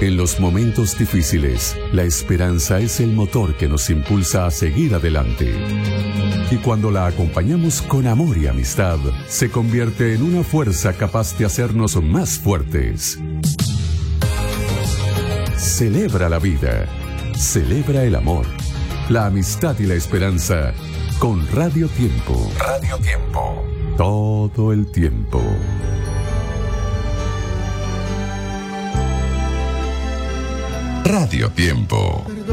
En los momentos difíciles, la esperanza es el motor que nos impulsa a seguir adelante. Y cuando la acompañamos con amor y amistad, se convierte en una fuerza capaz de hacernos más fuertes. Celebra la vida, celebra el amor, la amistad y la esperanza con Radio Tiempo. Radio Tiempo. Todo el tiempo. Radio Tiempo.